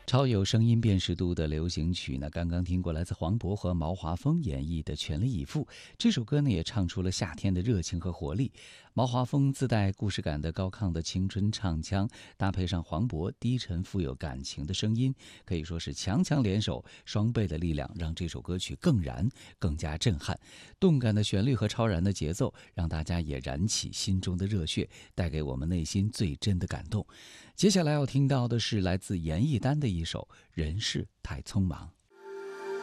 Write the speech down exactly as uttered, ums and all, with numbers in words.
超有声音辨识度的流行曲呢，刚刚听过来自黄渤和毛华峰演绎的《全力以赴》。这首歌呢，也唱出了夏天的热情和活力。毛华峰自带故事感的高亢的青春唱腔，搭配上黄渤低沉富有感情的声音，可以说是强强联手，双倍的力量让这首歌曲更燃，更加震撼。动感的旋律和超然的节奏，让大家也燃起心中的热血，带给我们内心最真的感动。接下来要听到的是来自严艺丹的一首《人世太匆忙》。